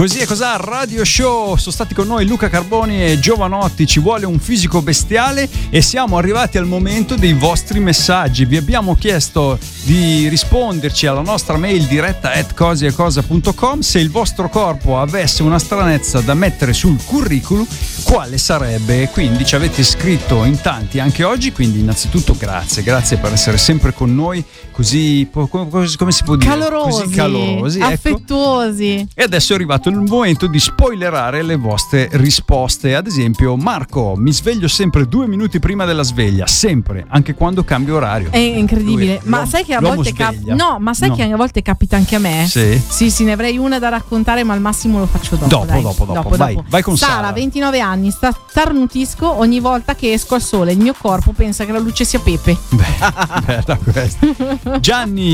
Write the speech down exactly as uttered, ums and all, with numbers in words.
Così è cos'ha Radio Show, sono stati con noi Luca Carboni e Giovanotti, ci vuole un fisico bestiale e siamo arrivati al momento dei vostri messaggi. Vi abbiamo chiesto di risponderci alla nostra mail diretta at cosiecosa punto com. Se il vostro corpo avesse una stranezza da mettere sul curriculum, quale sarebbe? Quindi ci avete scritto in tanti anche oggi, quindi innanzitutto grazie, grazie per essere sempre con noi, così come si può dire? Calorosi, così calorosi, affettuosi. Ecco. E adesso è arrivato il momento di spoilerare le vostre risposte. Ad esempio, Marco: mi sveglio sempre due minuti prima della sveglia, sempre, anche quando cambio orario. È incredibile. Lui, ma sai che a volte capita? No, ma sai no. che a volte capita anche a me? Sì. Sì, sì, ne avrei una da raccontare, ma al massimo lo faccio dopo. Dopo, dai. dopo, dopo, dopo, vai, dopo. vai con Sara. Sara, ventinove anni, sta- starnutisco ogni volta che esco al sole. Il mio corpo pensa che la luce sia pepe. Beh, bella questa. Gianni